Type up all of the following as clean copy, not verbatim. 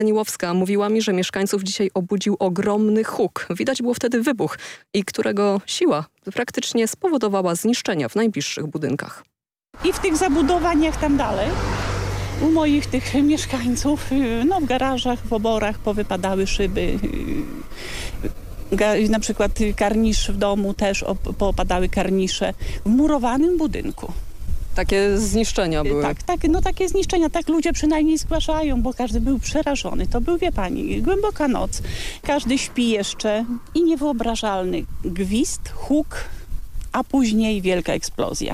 Niłowska mówiła mi, że mieszkańców dzisiaj obudził ogromny huk. Widać było wtedy wybuch i którego siła praktycznie spowodowała zniszczenia w najbliższych budynkach. I w tych zabudowaniach tam dalej, u moich tych mieszkańców, w garażach, w oborach powypadały szyby. Na przykład karnisz w domu też popadały karnisze w murowanym budynku. Takie zniszczenia były. Takie zniszczenia. Tak ludzie przynajmniej zgłaszają, bo każdy był przerażony. To był, wie pani, głęboka noc. Każdy śpi jeszcze i niewyobrażalny gwizd, huk, a później wielka eksplozja.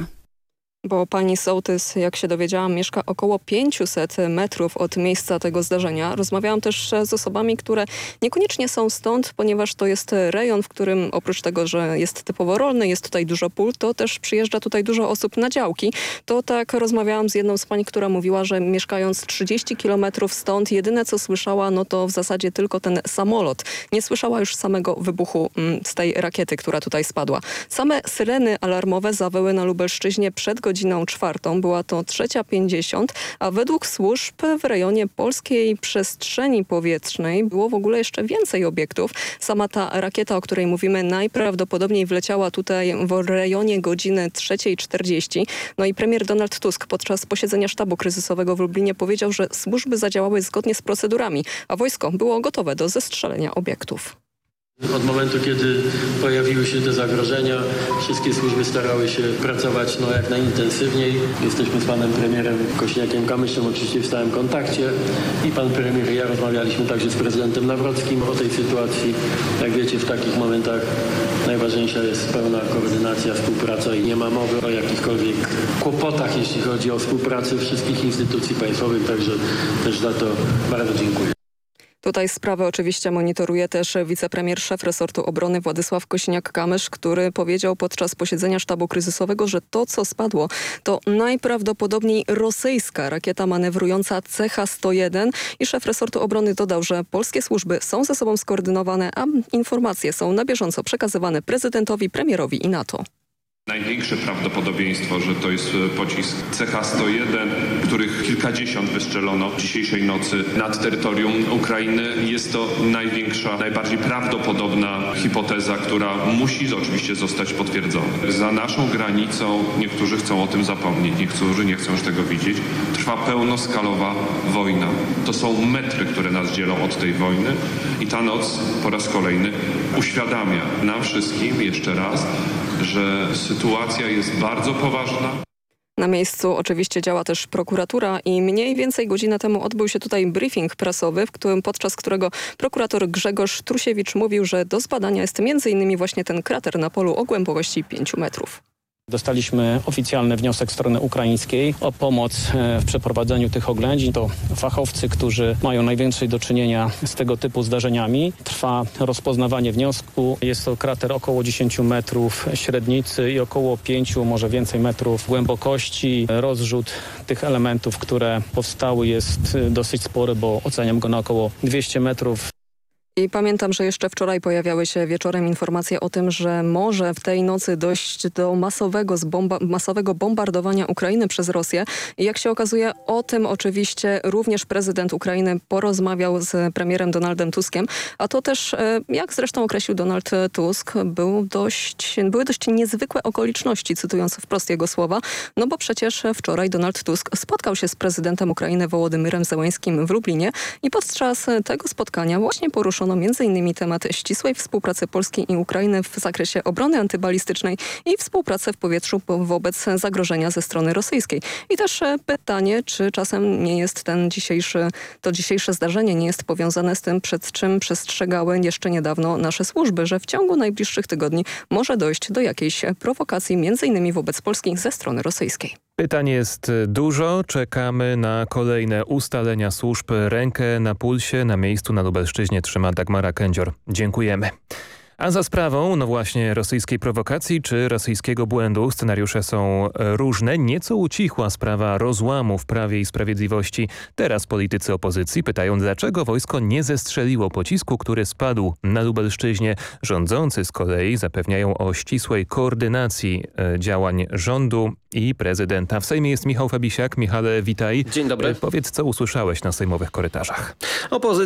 Bo pani sołtys, jak się dowiedziałam, mieszka około 500 metrów od miejsca tego zdarzenia. Rozmawiałam też z osobami, które niekoniecznie są stąd, ponieważ to jest rejon, w którym oprócz tego, że jest typowo rolny, jest tutaj dużo pól, to też przyjeżdża tutaj dużo osób na działki. To tak rozmawiałam z jedną z pań, która mówiła, że mieszkając 30 kilometrów stąd, jedyne co słyszała, no to w zasadzie tylko ten samolot. Nie słyszała już samego wybuchu z tej rakiety, która tutaj spadła. Same syreny alarmowe zawyły na Lubelszczyźnie przed godziną 4. Była to 3:50, a według służb w rejonie polskiej przestrzeni powietrznej było w ogóle jeszcze więcej obiektów. Sama ta rakieta, o której mówimy, najprawdopodobniej wleciała tutaj w rejonie godziny 3:40. No i premier Donald Tusk podczas posiedzenia sztabu kryzysowego w Lublinie powiedział, że służby zadziałały zgodnie z procedurami, a wojsko było gotowe do zestrzelenia obiektów. Od momentu, kiedy pojawiły się te zagrożenia, wszystkie służby starały się pracować jak najintensywniej. Jesteśmy z panem premierem Kosiniakiem-Kamyszem oczywiście w stałym kontakcie i pan premier i ja rozmawialiśmy także z prezydentem Nawrockim o tej sytuacji. Jak wiecie, w takich momentach najważniejsza jest pełna koordynacja, współpraca i nie ma mowy o jakichkolwiek kłopotach, jeśli chodzi o współpracę wszystkich instytucji państwowych, także też za to bardzo dziękuję. Tutaj sprawę oczywiście monitoruje też wicepremier, szef resortu obrony Władysław Kosiniak-Kamysz, który powiedział podczas posiedzenia sztabu kryzysowego, że to, co spadło, to najprawdopodobniej rosyjska rakieta manewrująca CH-101 i szef resortu obrony dodał, że polskie służby są ze sobą skoordynowane, a informacje są na bieżąco przekazywane prezydentowi, premierowi i NATO. Największe prawdopodobieństwo, że to jest pocisk CH-101, których kilkadziesiąt wystrzelono dzisiejszej nocy nad terytorium Ukrainy. Jest to największa, najbardziej prawdopodobna hipoteza, która musi oczywiście zostać potwierdzona. Za naszą granicą, niektórzy chcą o tym zapomnieć, niektórzy nie chcą już tego widzieć, trwa pełnoskalowa wojna. To są metry, które nas dzielą od tej wojny i ta noc po raz kolejny uświadamia nam wszystkim jeszcze raz, że sytuacja jest bardzo poważna. Na miejscu oczywiście działa też prokuratura i mniej więcej godzinę temu odbył się tutaj briefing prasowy, podczas którego prokurator Grzegorz Trusiewicz mówił, że do zbadania jest m.in. właśnie ten krater na polu o głębokości 5 metrów. Dostaliśmy oficjalny wniosek strony ukraińskiej o pomoc w przeprowadzeniu tych oględzin. To fachowcy, którzy mają najwięcej do czynienia z tego typu zdarzeniami. Trwa rozpoznawanie wniosku. Jest to krater około 10 metrów średnicy i około 5, może więcej metrów głębokości. Rozrzut tych elementów, które powstały, jest dosyć spory, bo oceniam go na około 200 metrów. I pamiętam, że jeszcze wczoraj pojawiały się wieczorem informacje o tym, że może w tej nocy dojść do masowego bombardowania Ukrainy przez Rosję. I jak się okazuje, o tym oczywiście również prezydent Ukrainy porozmawiał z premierem Donaldem Tuskiem. A to też, jak zresztą określił Donald Tusk, były dość niezwykłe okoliczności, cytując wprost jego słowa. No bo przecież wczoraj Donald Tusk spotkał się z prezydentem Ukrainy Wołodymyrem Zełeńskim w Lublinie i podczas tego spotkania właśnie poruszono m.in. temat ścisłej współpracy Polski i Ukrainy w zakresie obrony antybalistycznej i współpracy w powietrzu wobec zagrożenia ze strony rosyjskiej. I też pytanie, czy czasem nie jest to dzisiejsze zdarzenie nie jest powiązane z tym, przed czym przestrzegały jeszcze niedawno nasze służby, że w ciągu najbliższych tygodni może dojść do jakiejś prowokacji, m.in. wobec Polski ze strony rosyjskiej. Pytań jest dużo. Czekamy na kolejne ustalenia służb. Rękę na pulsie, na miejscu na Lubelszczyźnie trzyma Dagmara Kędzior. Dziękujemy. A za sprawą, no właśnie, rosyjskiej prowokacji czy rosyjskiego błędu scenariusze są różne. Nieco ucichła sprawa rozłamu w Prawie i Sprawiedliwości. Teraz politycy opozycji pytają, dlaczego wojsko nie zestrzeliło pocisku, który spadł na Lubelszczyźnie. Rządzący z kolei zapewniają o ścisłej koordynacji działań rządu i prezydenta. W Sejmie jest Michał Fabisiak. Michale, witaj. Dzień dobry. Powiedz, co usłyszałeś na sejmowych korytarzach.